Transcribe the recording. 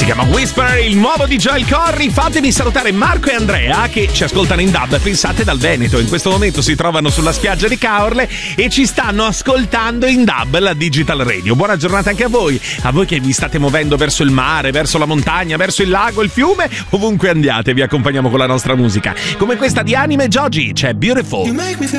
chiama Whisper, il nuovo di Joel Corry. Fatemi salutare Marco e Andrea che ci ascoltano in DAB, pensate, dal Veneto. In questo momento si trovano sulla spiaggia di Caorle e ci stanno ascoltando in DAB, la Digital Radio. Buona giornata anche a voi che vi state muovendo verso il mare, verso la montagna, verso il lago, il fiume, ovunque andiate vi accompagniamo con la nostra musica. Come questa di Anime Joji, c'è Beautiful.